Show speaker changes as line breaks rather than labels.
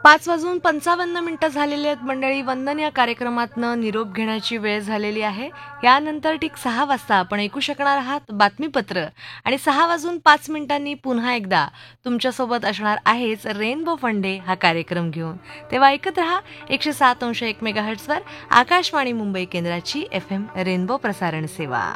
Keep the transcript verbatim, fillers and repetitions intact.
पाच वाजून पंचावन्न मिनिटं झालेली आहेत मंडळी. वंदन या कार्यक्रमातनं निरोप घेण्याची वेळ झालेली आहे. यानंतर ठीक सहा वाजता आपण ऐकू शकणार आहात बातमीपत्र आणि सहा वाजून पाच मिनिटांनी पुन्हा एकदा तुमच्यासोबत असणार आहेच रेनबो फंडे हा कार्यक्रम घेऊन. तेव्हा ऐकत रहा एकशे सात अंश एक मेगाहर्ट्झवर आकाशवाणी मुंबई केंद्राची एफ एम रेनबो प्रसारण सेवा.